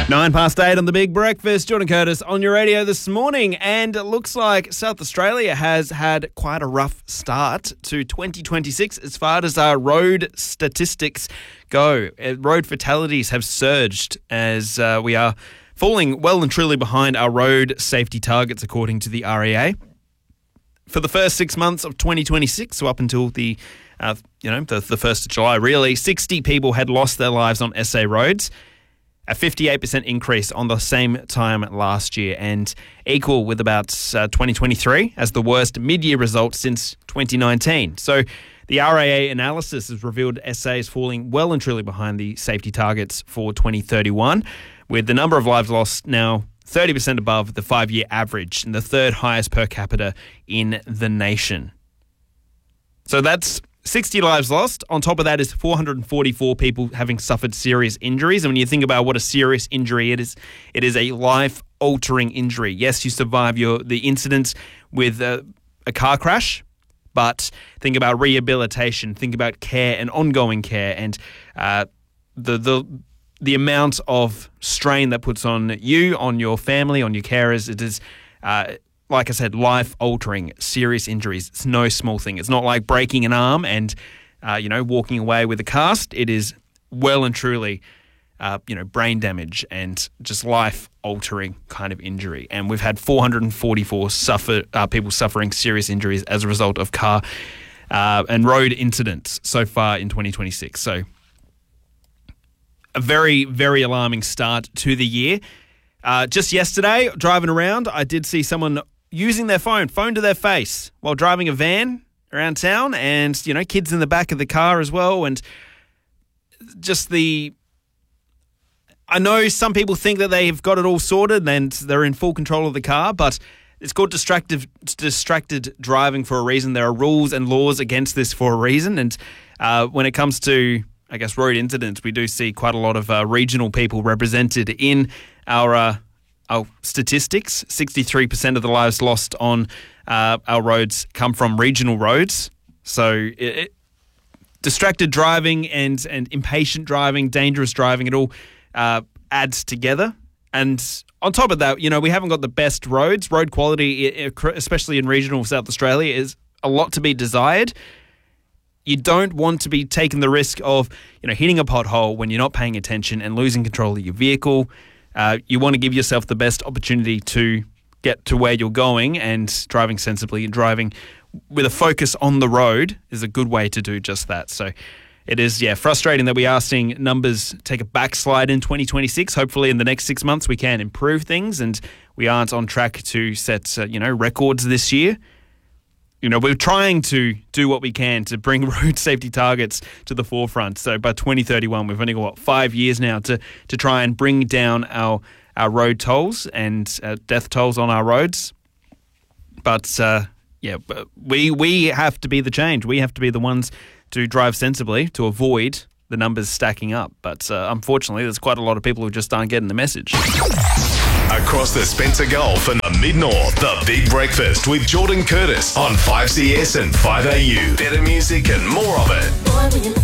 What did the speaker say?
8:09 on the Big Breakfast. Jordan Curtis on your radio this morning. And it looks like South Australia has had quite a rough start to 2026 as far as our road statistics go. Road fatalities have surged as we are falling well and truly behind our road safety targets, according to the REA. For the first 6 months of 2026, so up until the 1st of July, really, 60 people had lost their lives on SA roads. A 58% increase on the same time last year and equal with about 2023 as the worst mid-year result since 2019. So the RAA analysis has revealed SA is falling well and truly behind the safety targets for 2031, with the number of lives lost now 30% above the 5-year average and the third highest per capita in the nation. So that's 60 lives lost. On top of that is 444 people having suffered serious injuries. And when you think about what a serious injury it is a life-altering injury. Yes, you survive the incident with a car crash, but think about rehabilitation, think about care and ongoing care, and the amount of strain that puts on you, on your family, on your carers. It is like I said, life-altering, serious injuries. It's no small thing. It's not like breaking an arm and, walking away with a cast. It is well and truly, brain damage and just life-altering kind of injury. And we've had 444 people suffering serious injuries as a result of car and road incidents so far in 2026. So a very, very alarming start to the year. Just yesterday, driving around, I did see someone using their phone to their face while driving a van around town, and, kids in the back of the car as well. And just I know some people think that they've got it all sorted and they're in full control of the car, but it's called distracted driving for a reason. There are rules and laws against this for a reason. And when it comes to, I guess, road incidents, we do see quite a lot of regional people represented in our statistics. 63% of the lives lost on our roads come from regional roads. So distracted driving and impatient driving, dangerous driving, it all adds together. And on top of that, we haven't got the best roads. Road quality, especially in regional South Australia, is a lot to be desired. You don't want to be taking the risk of, hitting a pothole when you're not paying attention and losing control of your vehicle. You want to give yourself the best opportunity to get to where you're going, and driving sensibly and driving with a focus on the road is a good way to do just that. So it is, frustrating that we are seeing numbers take a backslide in 2026. Hopefully in the next 6 months we can improve things and we aren't on track to set, records this year. We're trying to do what we can to bring road safety targets to the forefront. So by 2031, we've only got 5 years now to try and bring down our road tolls and death tolls on our roads. But we have to be the change. We have to be the ones to drive sensibly to avoid the numbers stacking up. But unfortunately, there's quite a lot of people who just aren't getting the message. Across the Spencer Gulf and the Mid-North, the Big Breakfast with Jordan Curtis on 5CS and 5AU. Better music and more of it.